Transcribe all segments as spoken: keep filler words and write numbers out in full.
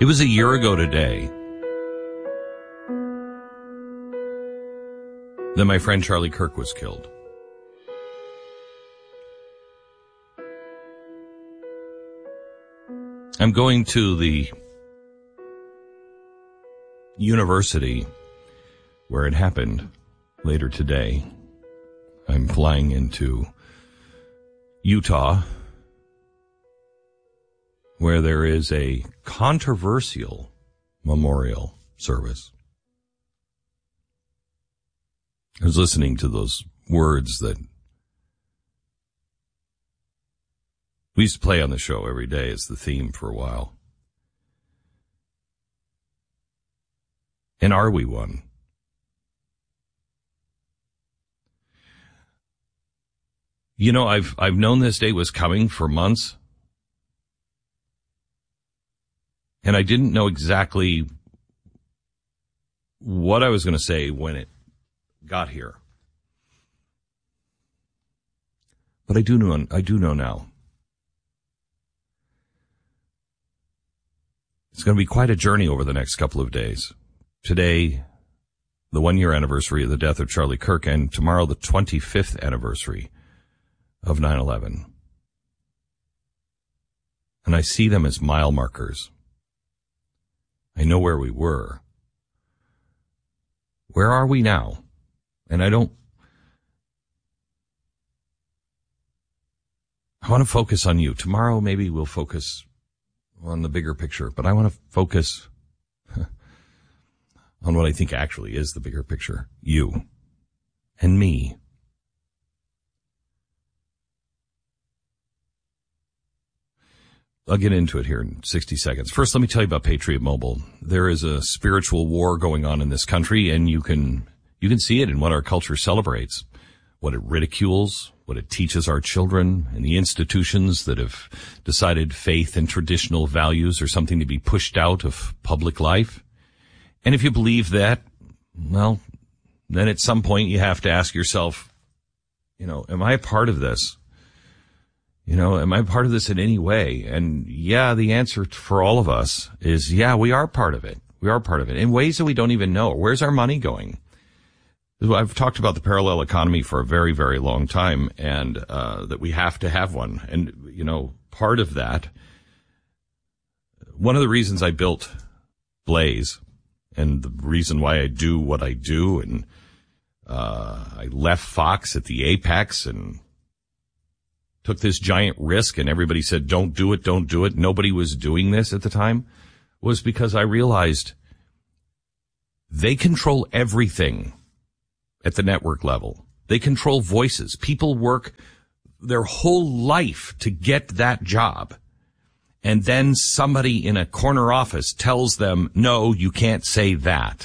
It was a year ago today that my friend Charlie Kirk was killed. I'm going to the university where it happened later today. I'm flying into Utah, where there is a controversial memorial service. I was listening to those words that we used to play on the show every day as the theme for a while. And are we one? You know, I've I've known this day was coming for months. And I didn't know exactly what I was going to say when it got here. But I do know, I do know now. It's going to be quite a journey over the next couple of days. Today, the one-year anniversary of the death of Charlie Kirk, and tomorrow the twenty-fifth anniversary of nine eleven. And I see them as mile markers. I know where we were. Where are we now? And I don't... I want to focus on you. Tomorrow maybe we'll focus on the bigger picture, but I want to focus on what I think actually is the bigger picture. You and me. I'll get into it here in sixty seconds. First, let me tell you about Patriot Mobile. There is a spiritual war going on in this country, and you can you can see it in what our culture celebrates, what it ridicules, what it teaches our children, and the institutions that have decided faith and traditional values are something to be pushed out of public life. And if you believe that, well, then at some point you have to ask yourself, you know, am I a part of this? You know, am I part of this in any way? And yeah, the answer for all of us is, yeah, we are part of it. We are part of it in ways that we don't even know. Where's our money going? I've talked about the parallel economy for a very, very long time, and uh that we have to have one. And, you know, part of that, one of the reasons I built Blaze and the reason why I do what I do, and uh I left Fox at the apex and took this giant risk, and everybody said, don't do it, don't do it. Nobody was doing this at the time, was because I realized they control everything at the network level. They control voices. People work their whole life to get that job. And then somebody in a corner office tells them, no, you can't say that.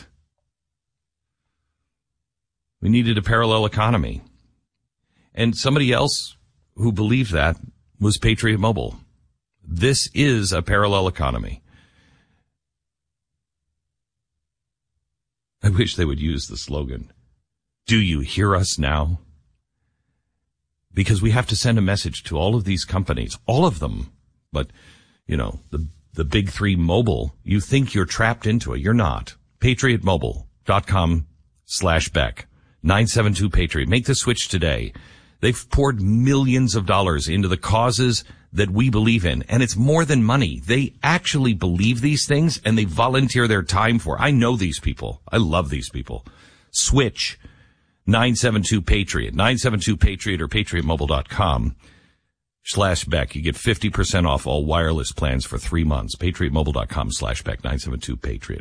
We needed a parallel economy. And somebody else who believed that was Patriot Mobile. This is a parallel economy. I wish they would use the slogan, do you hear us now? Because we have to send a message to all of these companies, all of them. But, you know, the the big three mobile, you think you're trapped into it. You're not. patriot mobile dot com slash Beck. nine seven two Patriot. Make the switch today. They've poured millions of dollars into the causes that we believe in, and it's more than money. They actually believe these things, and they volunteer their time for. I know these people. I love these people. Switch nine seven two Patriot, nine seven two Patriot or patriot mobile dot com slash Beck. You get fifty percent off all wireless plans for three months. patriot mobile dot com slash Beck, nine seven two Patriot.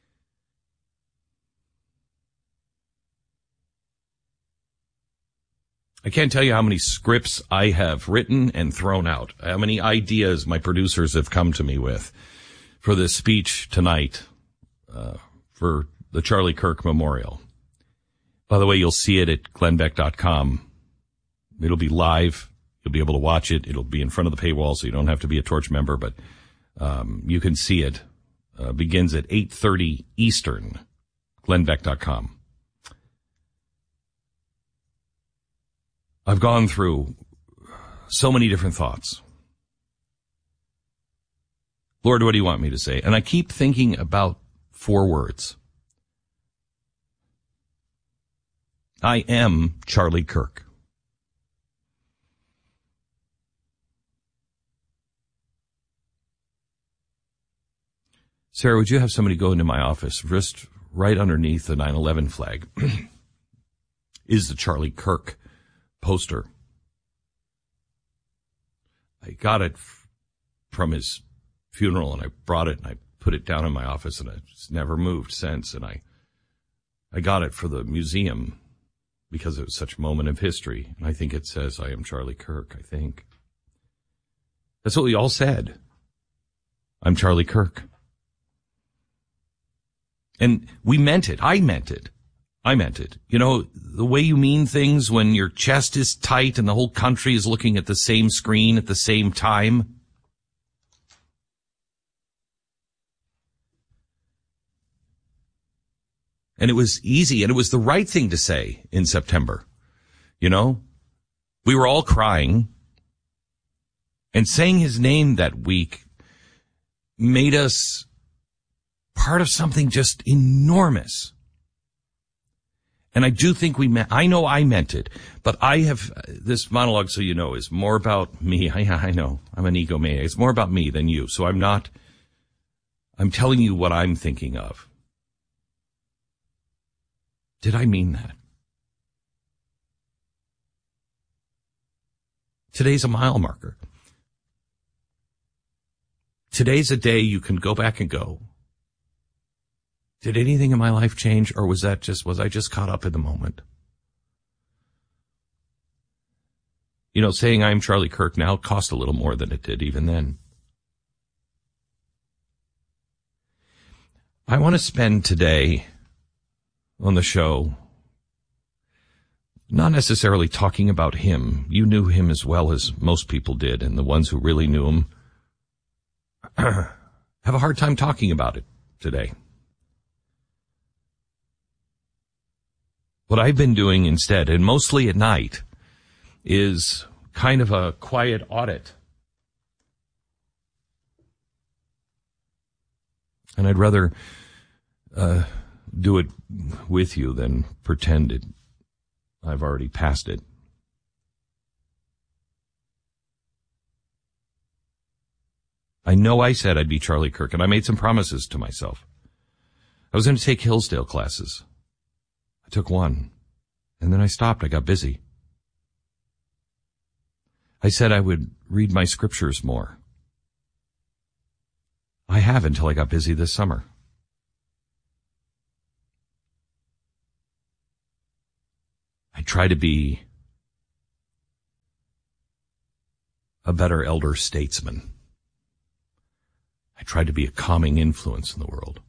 I can't tell you how many scripts I have written and thrown out, how many ideas my producers have come to me with for this speech tonight, uh, for the Charlie Kirk Memorial. By the way, you'll see it at glenn beck dot com. It'll be live. You'll be able to watch it. It'll be in front of the paywall, so you don't have to be a Torch member, but um, you can see it. Uh, begins at eight thirty Eastern, glenn beck dot com. I've gone through so many different thoughts. Lord, what do you want me to say? And I keep thinking about four words. I am Charlie Kirk. Sarah, would you have somebody go into my office, wrist right underneath the nine eleven flag, is the Charlie Kirk poster. I got it from his funeral, and I brought it, and I put it down in my office, and it's never moved since. And I, I got it for the museum because it was such a moment of history. And I think it says, I am Charlie Kirk, I think. That's what we all said. I'm Charlie Kirk. And we meant it. I meant it. I meant it. You know, the way you mean things when your chest is tight and the whole country is looking at the same screen at the same time. And it was easy, and it was the right thing to say in September. You know, we were all crying, and saying his name that week made us part of something just enormous. And I do think we meant, I know I meant it, but I have, this monologue, so you know, is more about me. I, I know, I'm an egomaniac. It's more about me than you. So I'm not, I'm telling you what I'm thinking of. Did I mean that? Today's a mile marker. Today's a day you can go back and go, did anything in my life change, or was that just, was I just caught up in the moment? You know, saying I'm Charlie Kirk now cost a little more than it did even then. I want to spend today on the show not necessarily talking about him. You knew him as well as most people did, and the ones who really knew him have a hard time talking about it today. What I've been doing instead, and mostly at night, is kind of a quiet audit. And I'd rather uh, do it with you than pretend it. I've already passed it. I know I said I'd be Charlie Kirk, and I made some promises to myself. I was going to take Hillsdale classes. I took one, and then I stopped. I got busy. I said I would read my scriptures more. I have until I got busy this summer. I try to be a better elder statesman. I try to be a calming influence in the world.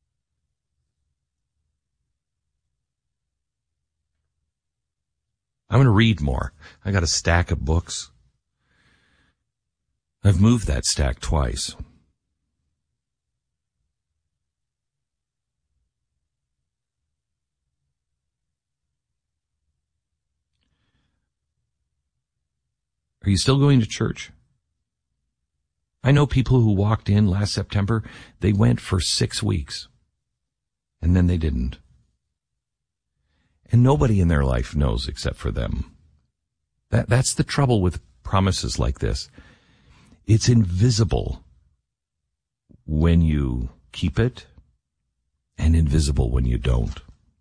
I'm going to read more. I got a stack of books. I've moved that stack twice. Are you still going to church? I know people who walked in last September, they went for six weeks, and then they didn't. And nobody in their life knows except for them. That, that's the trouble with promises like this. It's invisible when you keep it, and invisible when you don't.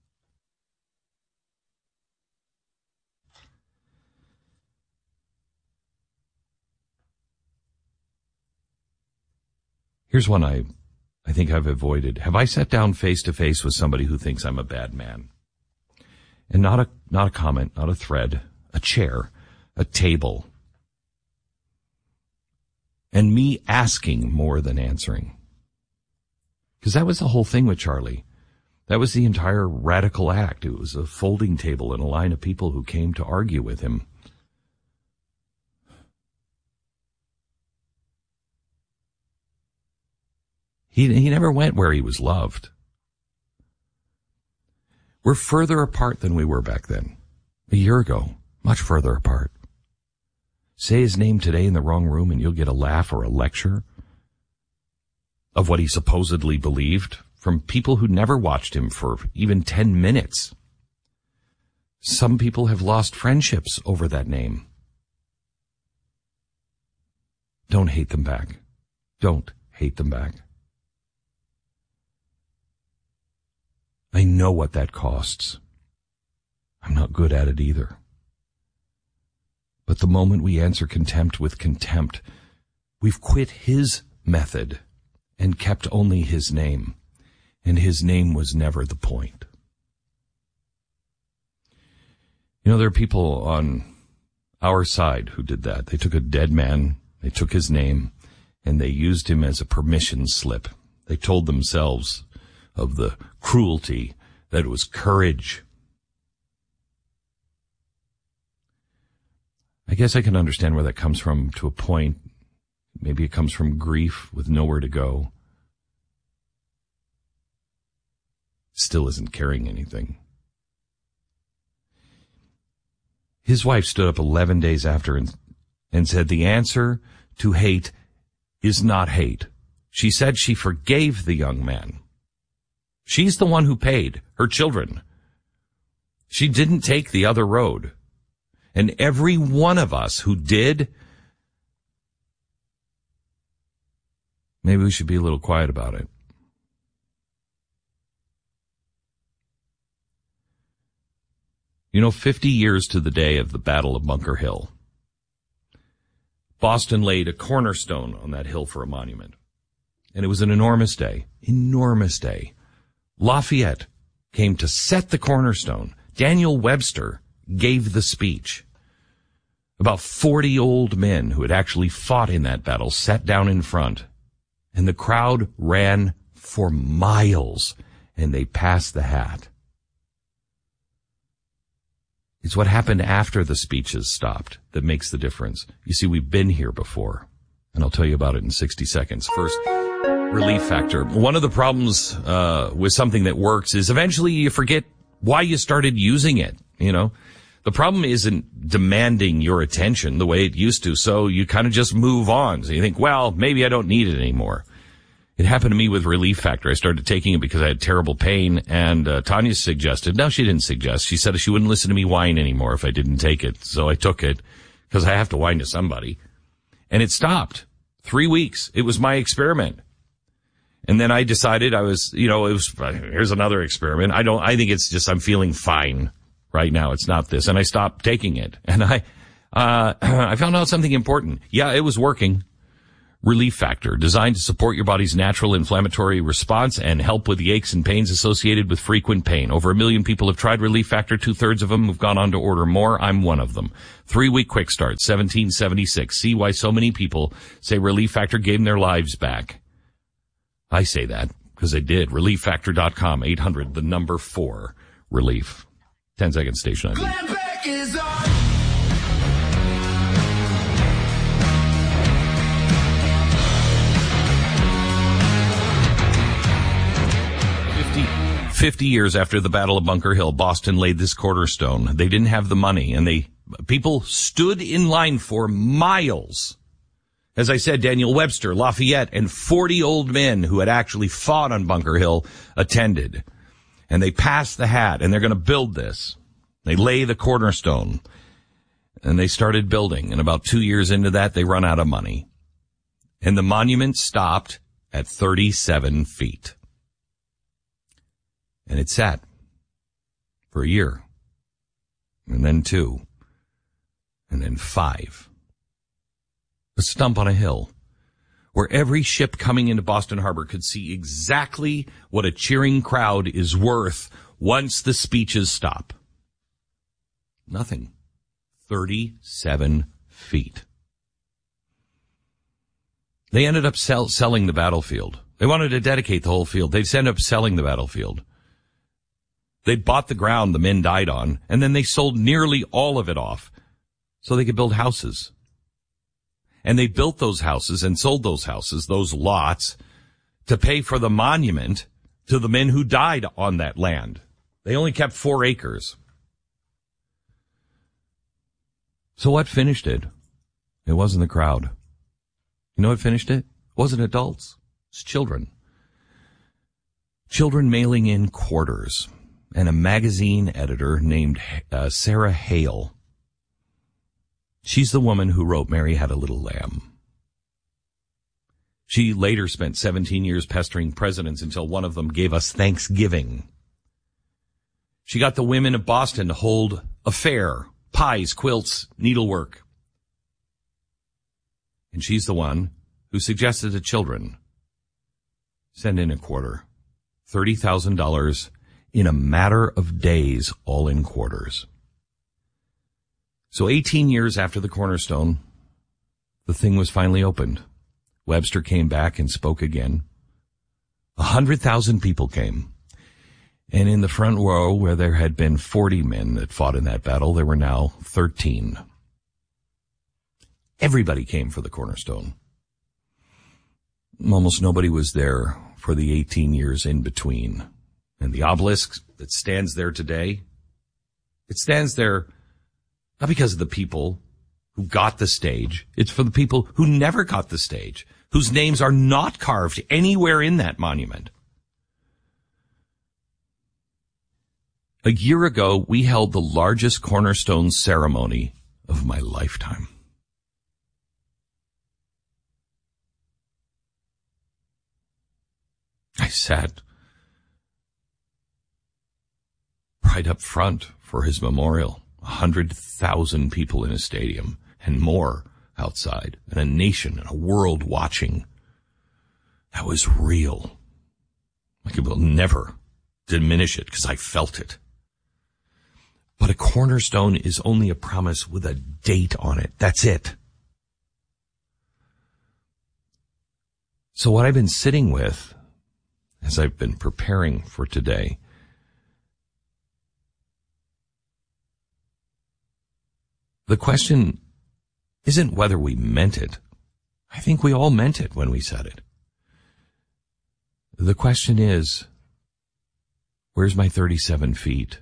Here's one I, I think I've avoided. Have I sat down face to face with somebody who thinks I'm a bad man? And not a, not a comment, not a thread, a chair, a table. And me asking more than answering. Because that was the whole thing with Charlie. That was the entire radical act. It was a folding table and a line of people who came to argue with him. He, he never went where he was loved. We're further apart than we were back then. A year ago, much further apart. Say his name today in the wrong room and you'll get a laugh or a lecture. of what he supposedly believed from people who never watched him for even ten minutes. Some people have lost friendships over that name. Don't hate them back. Don't hate them back. I know what that costs. I'm not good at it either. But the moment we answer contempt with contempt, we've quit his method and kept only his name. And his name was never the point. You know, there are people on our side who did that. They took a dead man, they took his name, and they used him as a permission slip. They told themselves of the cruelty, that it was courage. I guess I can understand where that comes from to a point. Maybe it comes from grief with nowhere to go. Still isn't carrying anything. His wife stood up eleven days after and, and said the answer to hate is not hate. She said she forgave the young man. She's the one who paid, her children. She didn't take the other road. And every one of us who did, maybe we should be a little quiet about it. You know, fifty years to the day of the Battle of Bunker Hill, Boston laid a cornerstone on that hill for a monument. And it was an enormous day, enormous day. Lafayette came to set the cornerstone. Daniel Webster gave the speech. About forty old men who had actually fought in that battle sat down in front. And the crowd ran for miles, and they passed the hat. It's what happened after the speeches stopped that makes the difference. You see, we've been here before, and I'll tell you about it in sixty seconds. First, relief factor. One of the problems uh with something that works is eventually you forget why you started using it, you know. The problem isn't demanding your attention the way it used to, so you kind of just move on. So you think, well, maybe I don't need it anymore. It happened to me with Relief Factor. I started taking it because I had terrible pain, and uh, Tanya suggested, no, she didn't suggest. She said she wouldn't listen to me whine anymore if I didn't take it. So I took it because I have to whine to somebody. And it stopped. Three weeks. It was my experiment. And then I decided I was, you know, it was, here's another experiment. I don't, I think it's just I'm feeling fine right now. It's not this. And I stopped taking it. And I, uh, I found out something important. Yeah, it was working. Relief Factor, designed to support your body's natural inflammatory response and help with the aches and pains associated with frequent pain. Over a million people have tried Relief Factor. Two-thirds of them have gone on to order more. I'm one of them. Three-week quick start, seventeen seventy-six. See why so many people say Relief Factor gave them their lives back. I say that because they did. relief factor dot com, eight hundred, the number four, relief. Ten second station I D. Glenn Beck is on. Fifty years after the Battle of Bunker Hill, Boston laid this cornerstone. They didn't have the money, and they people stood in line for miles. As I said, Daniel Webster, Lafayette, and forty old men who had actually fought on Bunker Hill attended. And they passed the hat, and they're going to build this. They lay the cornerstone, and they started building. And about two years into that, they run out of money. And the monument stopped at thirty-seven feet. And it sat for a year, and then two, and then five. A stump on a hill where every ship coming into Boston Harbor could see exactly what a cheering crowd is worth once the speeches stop. Nothing. thirty-seven feet. They ended up sell- selling the battlefield. They wanted to dedicate the whole field. They ended up selling the battlefield. They'd bought the ground the men died on, and then they sold nearly all of it off so they could build houses. And they built those houses and sold those houses, those lots, to pay for the monument to the men who died on that land. They only kept four acres. So what finished it? It wasn't the crowd. You know what finished it? It wasn't adults. It's children. Children mailing in quarters. And a magazine editor named uh, Sarah Hale. She's the woman who wrote Mary Had a Little Lamb. She later spent seventeen years pestering presidents until one of them gave us Thanksgiving. She got the women of Boston to hold a fair, pies, quilts, needlework. And she's the one who suggested to children, send in a quarter, thirty thousand dollars in a matter of days, all in quarters. So eighteen years after the cornerstone, the thing was finally opened. Webster came back and spoke again. A hundred thousand people came. And in the front row, where there had been forty men that fought in that battle, there were now thirteen. Everybody came for the cornerstone. Almost nobody was there for the eighteen years in between. And the obelisk that stands there today, it stands there not because of the people who got the stage. It's for the people who never got the stage, whose names are not carved anywhere in that monument. A year ago, we held the largest cornerstone ceremony of my lifetime. I sat right up front for his memorial. A hundred thousand people in a stadium and more outside, and a nation and a world watching. That was real. I will never diminish it because I felt it. But a cornerstone is only a promise with a date on it. That's it. So what I've been sitting with as I've been preparing for today, the question isn't whether we meant it. I think we all meant it when we said it. The question is, where's my thirty-seven feet?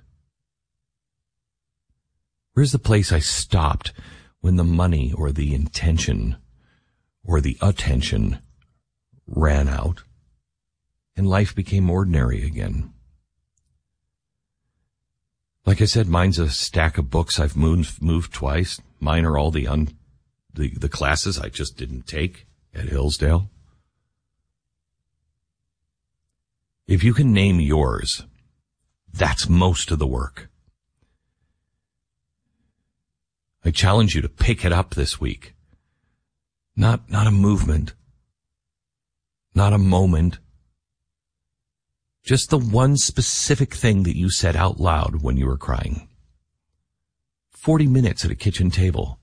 Where's the place I stopped when the money or the intention or the attention ran out and life became ordinary again? Like I said, mine's a stack of books I've moved, moved twice. Mine are all the, un, the the classes I just didn't take at Hillsdale. If you can name yours, that's most of the work. I challenge you to pick it up this week. Not, not a movement. Not a moment. Just the one specific thing that you said out loud when you were crying. Forty minutes at a kitchen table.